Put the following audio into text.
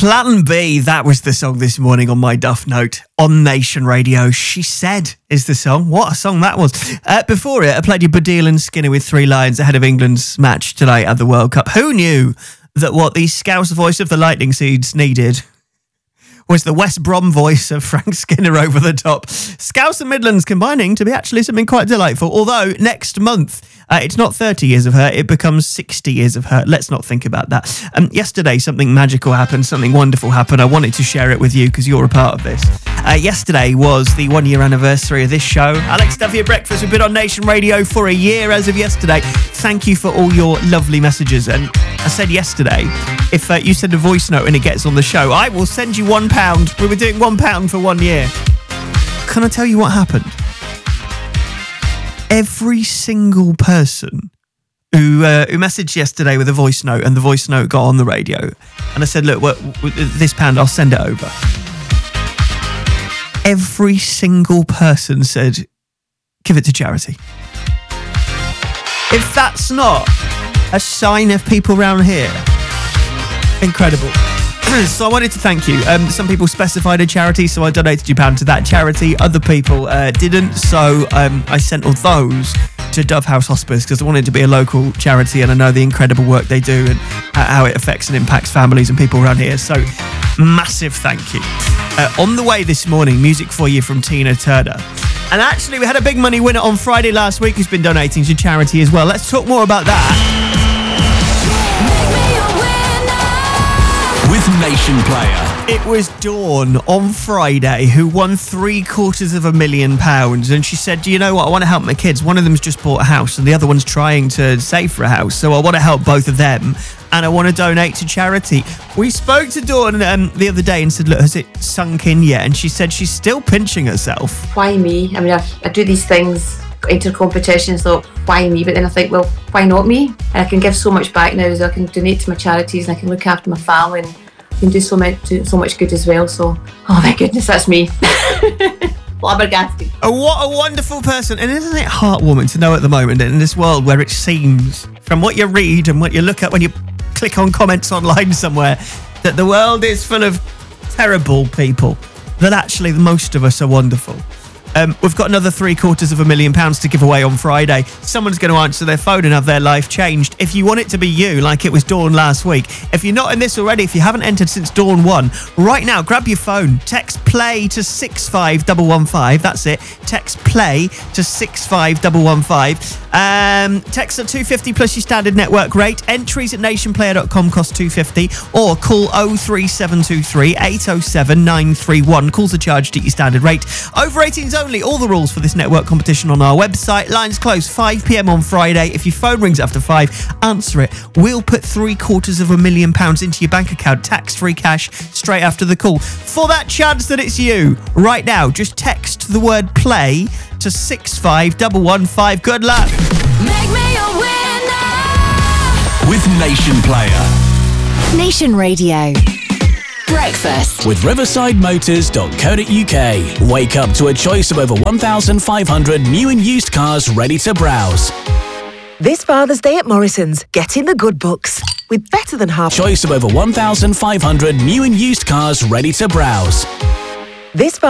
Plan B, that was the song this morning on my Duff Note on Nation Radio. She Said is the song. What a song that was. Before it, I played you Baddiel and Skinner with 3 Lions ahead of England's match tonight at the World Cup. Who knew that what the Scouse voice of the Lightning Seeds needed was the West Brom voice of Frank Skinner over the top. Scouse and Midlands combining to be actually something quite delightful. Although next month, it's not 30 years of her, it becomes 60 years of her. Let's not think about that. Yesterday, something magical happened, something wonderful happened. I wanted to share it with you because you're a part of this. Yesterday was the 1-year anniversary of this show. Alex Duffy at Breakfast. We've been on Nation Radio for a year as of yesterday. Thank you for all your lovely messages. And I said yesterday, if you send a voice note and it gets on the show, I will send you £1. We were doing £1 for 1 year. Can I tell you what happened? Every single person who messaged yesterday with a voice note, and the voice note got on the radio, and I said, look, this £1, I'll send it over. Every single person said, give it to charity. If that's not a sign of people around here, incredible. So I wanted to thank you. Some people specified a charity, so I donated £2 to that charity. Other people didn't, so I sent all those to Dove House Hospice because I wanted to be a local charity, and I know the incredible work they do and how it affects and impacts families and people around here. So massive thank you. On the way this morning, music for you from Tina Turner. And actually, we had a big money winner on Friday last week who's been donating to charity as well. Let's talk more about that. With Nation Player. It was Dawn on Friday who won £750,000, and she said, do you know what, I want to help my kids. One of them's just bought a house and the other one's trying to save for a house, so I want to help both of them and I want to donate to charity. We spoke to Dawn the other day and said, look, has it sunk in yet? And she said she's still pinching herself. Why me? I mean, I do these things, enter competitions, so why me? But then I think, well, why not me? And I can give so much back now, so I can donate to my charities and I can look after my family and can do so much good as well. So, oh my goodness, that's me. Flabbergasted. What a wonderful person. And isn't it heartwarming to know at the moment in this world where it seems, from what you read and what you look at when you click on comments online somewhere, that the world is full of terrible people, that actually most of us are wonderful. We've got another £750,000 to give away on Friday. Someone's going to answer their phone and have their life changed. If you want it to be you, like it was Dawn last week, if you're not in this already, if you haven't entered since Dawn won, right now, grab your phone, text play to 65115. That's it. Text play to 65115. Text at 250 plus your standard network rate. Entries at nationplayer.com cost £250, or call 03723 807 931. Calls are charged at your standard rate. Over 18s only. All the rules for this network competition on our website. Lines close 5 p.m. on Friday. If your phone rings after 5, answer it. We'll put £750,000 into your bank account, tax-free cash, straight after the call. For that chance that it's you, right now, just text the word play to 65115. Good luck. Make me a winner With Nation Player. Nation Radio. Breakfast With riversidemotors.co.uk. Wake up to a choice of over 1,500 new and used cars ready to browse. This Father's Day at Morrison's, get in the good books with better than half. Choice of over 1,500 new and used cars ready to browse. This